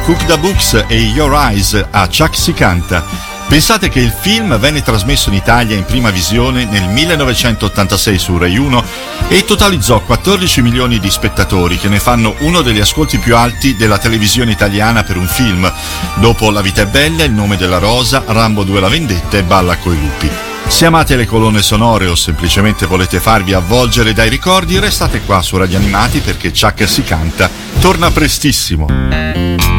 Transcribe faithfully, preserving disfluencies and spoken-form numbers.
Cook the Books e Your Eyes a Chuck Si Canta. Pensate che il film venne trasmesso in Italia in prima visione nel millenovecentottantasei su Rai uno e totalizzò quattordici milioni di spettatori, che ne fanno uno degli ascolti più alti della televisione italiana per un film, dopo La vita è bella, Il nome della rosa, Rambo due la vendetta e Balla coi lupi. Se amate le colonne sonore o semplicemente volete farvi avvolgere dai ricordi, restate qua su Radio Animati perché Chuck Si Canta torna prestissimo.